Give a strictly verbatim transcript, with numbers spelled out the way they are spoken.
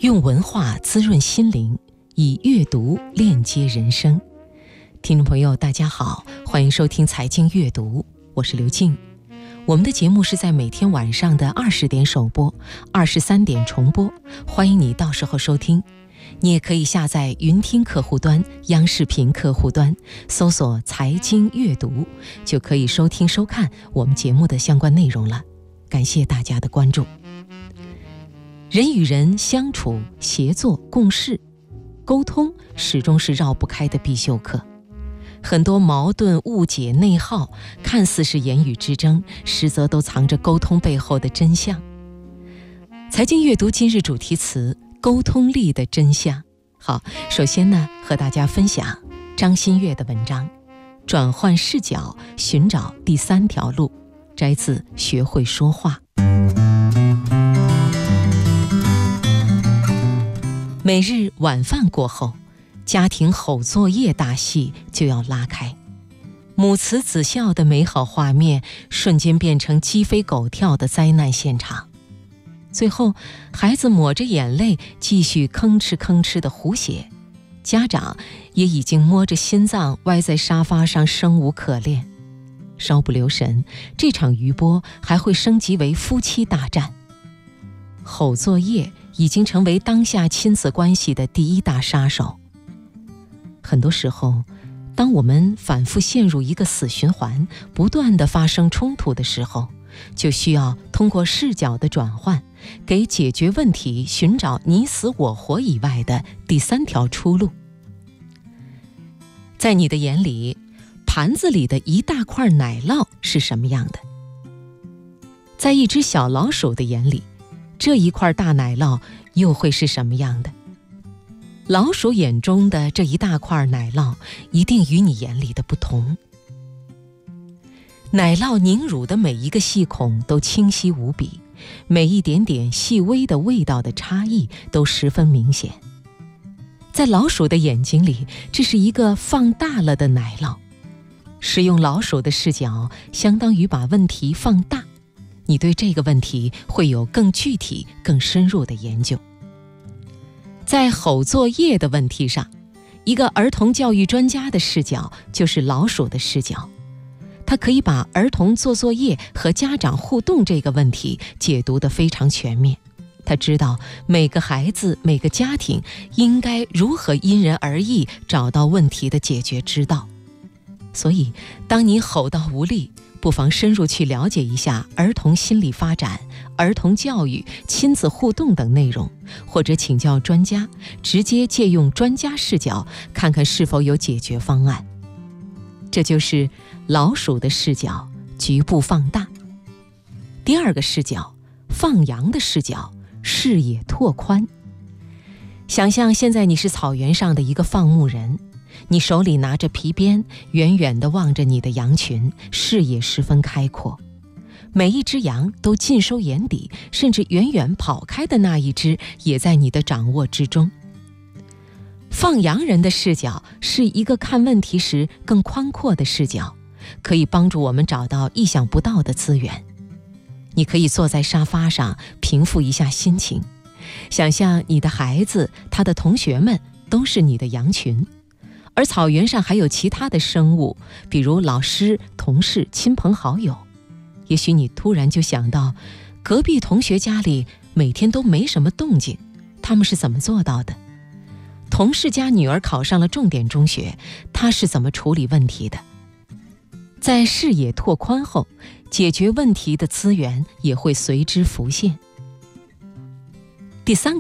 用文化滋润心灵，以阅读链接人生。听众朋友大家好，欢迎收听财经阅读，我是刘静。我们的节目是在每天晚上的二十点首播，二十三点重播，欢迎你到时候收听。你也可以下载云听客户端、央视频客户端，搜索财经阅读，就可以收听收看我们节目的相关内容了。感谢大家的关注。人与人相处、协作、共事，沟通始终是绕不开的必修课。很多矛盾、误解、内耗，看似是言语之争，实则都藏着沟通背后的真相。财经阅读今日主题词：沟通力的真相。好，首先呢，和大家分享张馨月的文章《转换视角，寻找第三条路》，摘自《学会说话》。每日晚饭过后，家庭吼作业大戏就要拉开，母慈子孝的美好画面瞬间变成鸡飞狗跳的灾难现场。最后，孩子抹着眼泪继续吭哧吭哧的胡写，家长也已经摸着心脏歪在沙发上生无可恋。稍不留神，这场余波还会升级为夫妻大战。吼作业已经成为当下亲子关系的第一大杀手。很多时候，当我们反复陷入一个死循环，不断地发生冲突的时候，就需要通过视角的转换，给解决问题寻找你死我活以外的第三条出路。在你的眼里，盘子里的一大块奶酪是什么样的？在一只小老鼠的眼里，这一块大奶酪又会是什么样的？老鼠眼中的这一大块奶酪一定与你眼里的不同。奶酪凝乳的每一个细孔都清晰无比，每一点点细微的味道的差异都十分明显。在老鼠的眼睛里，这是一个放大了的奶酪。使用老鼠的视角，相当于把问题放大，你对这个问题会有更具体、更深入的研究。在吼作业的问题上，一个儿童教育专家的视角就是老鼠的视角。他可以把儿童做作业和家长互动这个问题解读得非常全面。他知道每个孩子、每个家庭应该如何因人而异找到问题的解决之道。所以，当你吼到无力，不妨深入去了解一下儿童心理发展、儿童教育、亲子互动等内容，或者请教专家，直接借用专家视角，看看是否有解决方案。这就是老鼠的视角，局部放大。第二个视角，放羊的视角，视野拓宽。想象现在你是草原上的一个放牧人，你手里拿着皮鞭，远远地望着你的羊群，视野十分开阔。每一只羊都尽收眼底，甚至远远跑开的那一只也在你的掌握之中。放羊人的视角是一个看问题时更宽阔的视角，可以帮助我们找到意想不到的资源。你可以坐在沙发上平复一下心情，想象你的孩子、他的同学们都是你的羊群，而草原上还有其他的生物，比如老师、同事、亲朋好友。也许你突然就想到，隔壁同学家里每天都没什么动静，他们是怎么做到的？同事家女儿考上了重点中学，他是怎么处理问题的？在视野拓宽后，解决问题的资源也会随之浮现。第三个